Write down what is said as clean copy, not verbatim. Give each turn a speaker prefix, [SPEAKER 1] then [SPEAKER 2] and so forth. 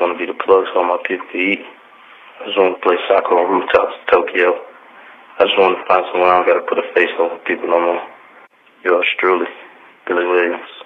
[SPEAKER 1] want to be the plug so all my people can eat. I just want to play soccer on rooftops in Tokyo. I just want to find somewhere I don't got to put a face over people no more. Yours truly, Billy Williams.